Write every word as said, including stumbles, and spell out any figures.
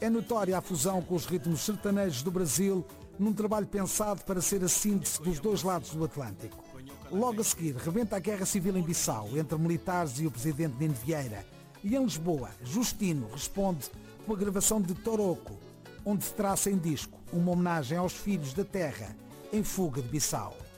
É notória a fusão com os ritmos sertanejos do Brasil, num trabalho pensado para ser a síntese dos dois lados do Atlântico. Logo a seguir, rebenta a guerra civil em Bissau, entre militares e o presidente Nino Vieira. E em Lisboa, Justino responde com a gravação de Toroco, onde se traça em disco uma homenagem aos filhos da terra em fuga de Bissau.